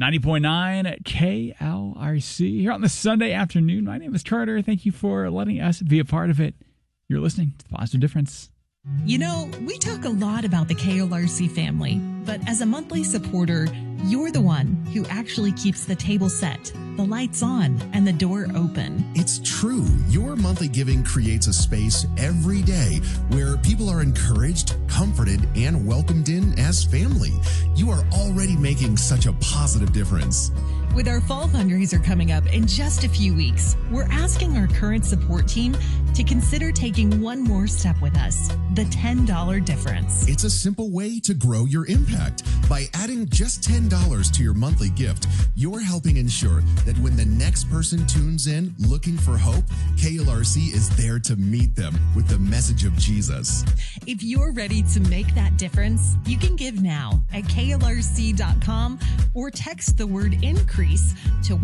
90.9 KLRC here on this Sunday afternoon. My name is Carter. Thank you for letting us be a part of it. You're listening to The Positive Difference. You know, we talk a lot about the KLRC family, but as a monthly supporter, you're the one who actually keeps the table set, the lights on, and the door open. It's true. Your monthly giving creates a space every day where people are encouraged, comforted, and welcomed in as family. You are already making such a positive difference. With our fall fundraiser coming up in just a few weeks, we're asking our current support team to consider taking one more step with us, the $10 difference. It's a simple way to grow your impact. By adding just $10 to your monthly gift, you're helping ensure that when the next person tunes in looking for hope, KLRC is there to meet them with the message of Jesus. If you're ready to make that difference, you can give now at klrc.com or text the word increase to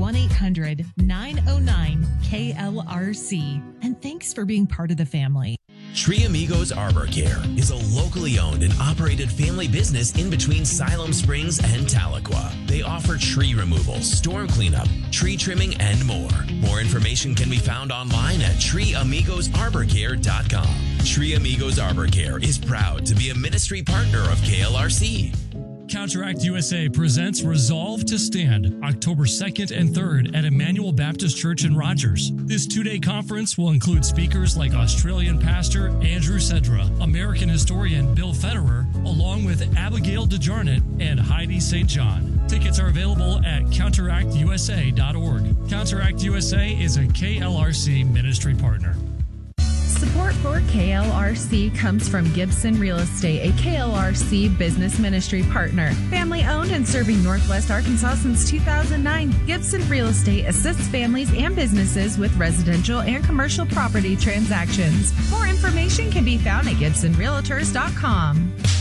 1-800-909-KLRC. And thanks for being part of the family. Tree Amigos Arbor Care is a locally owned and operated family business in between Siloam Springs and Tahlequah. They offer tree removal, storm cleanup, tree trimming, and more. More information can be found online at treeamigosarborcare.com. Tree Amigos Arbor Care is proud to be a ministry partner of KLRC. Counteract USA presents Resolve to Stand, October 2nd and 3rd at Emmanuel Baptist Church in Rogers. This two-day conference will include speakers like Australian pastor Andrew Sedra, American historian Bill Federer, along with Abigail DeJarnett and Heidi St. John. Tickets are available at counteractusa.org. Counteract USA is a KLRC ministry partner. Support for KLRC comes from Gibson Real Estate, a KLRC business ministry partner. Family owned and serving Northwest Arkansas since 2009, Gibson Real Estate assists families and businesses with residential and commercial property transactions. More information can be found at GibsonRealtors.com.